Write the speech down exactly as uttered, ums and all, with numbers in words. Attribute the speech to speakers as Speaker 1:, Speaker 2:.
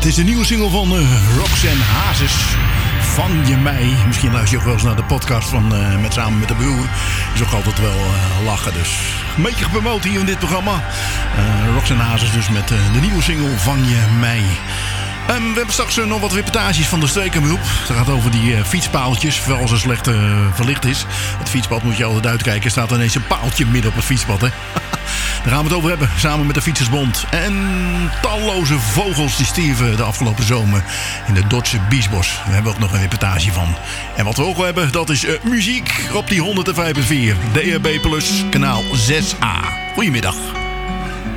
Speaker 1: Het is de nieuwe single van uh, Roxanne Hazes. Van je mij. Misschien luister je ook wel eens naar de podcast van uh, Met Samen met de Broer. Is ook altijd wel uh, lachen. Dus een beetje gepromoot hier in dit programma. Uh, Roxanne Hazes dus met uh, de nieuwe single Van je mij. Um, we hebben straks uh, nog wat reportages van de streekomroep. Het gaat over die uh, fietspaaltjes. Vooral als het slecht uh, verlicht is. Het fietspad moet je altijd uitkijken. Er staat ineens een paaltje midden op het fietspad. Hè? Daar gaan we het over hebben. Samen met de Fietsersbond. En talloze vogels die stierven de afgelopen zomer in de Dordtse Biesbos. Daar hebben we ook nog een reportage van. En wat we ook hebben, dat is uh, muziek op die honderdvijf komma vier. D H B plus, kanaal zes A. Goedemiddag.